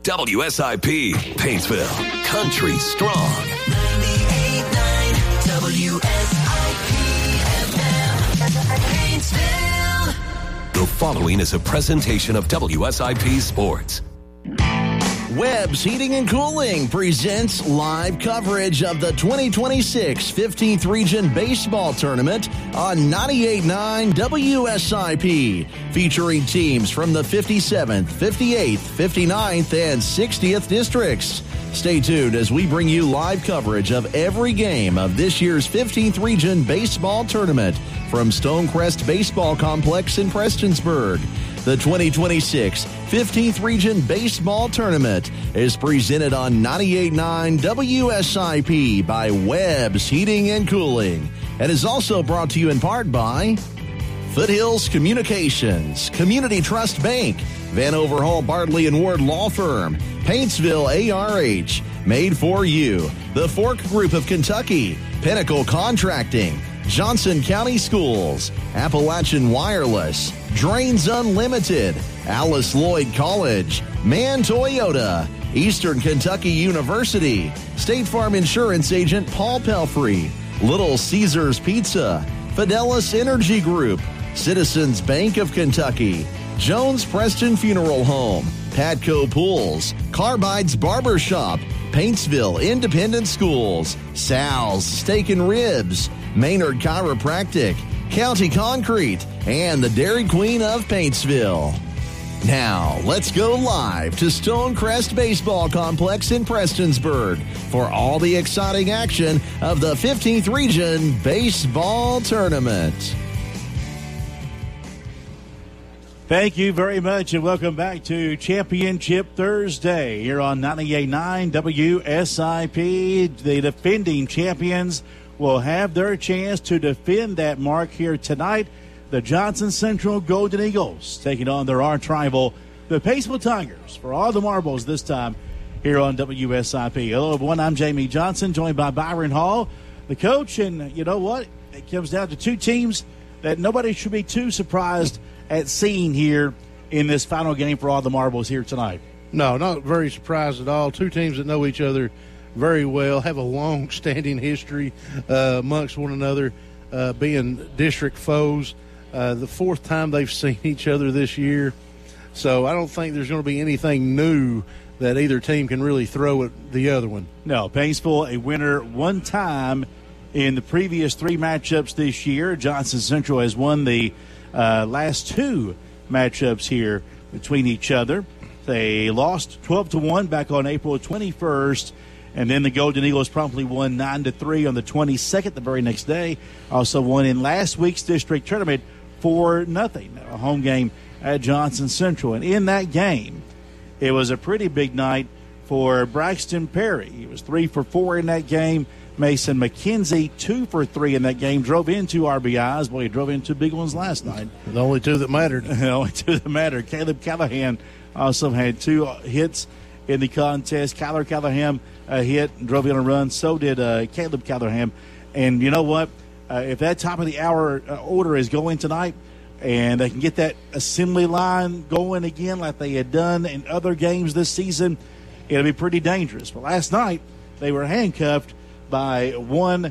WSIP, Paintsville, country strong. 98.9 WSIP FM, Paintsville. The following is a presentation of WSIP Sports. Webb's Heating and Cooling presents live coverage of the 2026 15th Region Baseball Tournament on 98.9 WSIP, featuring teams from the 57th, 58th, 59th, and 60th districts. Stay tuned as we bring you live coverage of every game of this year's 15th Region Baseball Tournament from Stonecrest Baseball Complex in Prestonsburg. The 2026 15th Region Baseball Tournament is presented on 98.9 WSIP by Webb's Heating and Cooling and is also brought to you in part by Foothills Communications, Community Trust Bank, Van Overhaul Bartley and Ward Law Firm, Paintsville ARH, Made for You, the Fork Group of Kentucky, Pinnacle Contracting, Johnson County Schools, Appalachian Wireless, Drains Unlimited, Alice Lloyd College, Mann Toyota, Eastern Kentucky University, State Farm Insurance Agent Paul Pelfrey, Little Caesars Pizza, Fidelis Energy Group, Citizens Bank of Kentucky, Jones Preston Funeral Home, Patco Pools, Carbide's Barbershop, Paintsville Independent Schools, Sal's Steak and Ribs, Maynard Chiropractic, County Concrete, and the Dairy Queen of Paintsville. Now, let's go live to Stonecrest Baseball Complex in Prestonsburg for all the exciting action of the 15th Region Baseball Tournament. Thank you very much, and welcome back to Championship Thursday here on 98.9 WSIP. The defending champions will have their chance to defend that mark here tonight. The Johnson Central Golden Eagles taking on their arch rival, the Paintsville Tigers, for all the marbles this time here on WSIP. Hello, everyone. I'm Jamie Johnson, joined by Byron Hall, the coach. And you know what? It comes down to two teams that nobody should be too surprised at seeing here in this final game for all the marbles here tonight. No, not very surprised at all. Two teams that know each other very well, have a long-standing history amongst one another, being district foes. The fourth time they've seen each other this year. So I don't think there's going to be anything new that either team can really throw at the other one. No, Paintsville a winner one time in the previous three matchups this year. Johnson Central has won the last two matchups here between each other. They lost 12-1 back on April 21st, and then the Golden Eagles promptly won 9-3 on the 22nd, the very next day. Also won in last week's district tournament 4-0, a home game at Johnson Central. And in that game, it was a pretty big night for Braxton Perry. He was 3 for 4 in that game. Mason McKenzie, 2 for 3 in that game, drove in 2 RBIs. Boy, he drove in 2 big ones last night. The only two that mattered. The only two that mattered. Caleb Callahan also had 2 hits in the contest. Kyler Callahan hit and drove in a run. So did Caleb Callahan. And you know what? If that top of the hour order is going tonight and they can get that assembly line going again like they had done in other games this season, it'll be pretty dangerous. But last night, they were handcuffed by one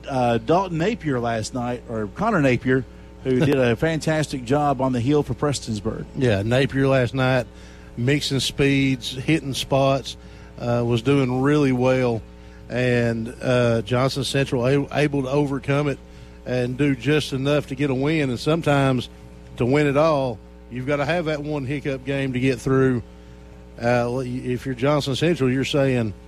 Dalton Napier last night, or Connor Napier, who did a fantastic job on the hill for Prestonsburg. Yeah, Napier last night, mixing speeds, hitting spots, was doing really well. And Johnson Central able to overcome it and do just enough to get a win. And sometimes to win it all, you've got to have that one hiccup game to get through. If you're Johnson Central, you're saying,